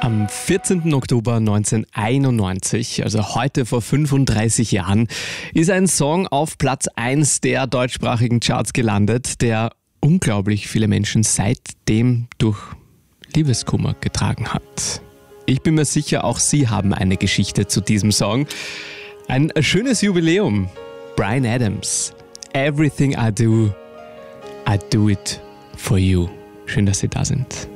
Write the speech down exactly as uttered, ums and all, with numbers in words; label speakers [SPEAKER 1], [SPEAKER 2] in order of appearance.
[SPEAKER 1] Am vierzehnten Oktober neunzehnhunderteinundneunzig, also heute vor fünfunddreißig Jahren, ist ein Song auf Platz eins der deutschsprachigen Charts gelandet, der unglaublich viele Menschen seitdem durch Liebeskummer getragen hat. Ich bin mir sicher, auch Sie haben eine Geschichte zu diesem Song. Ein schönes Jubiläum. Bryan Adams. Everything I do, I do it for you. Schön, dass Sie da sind.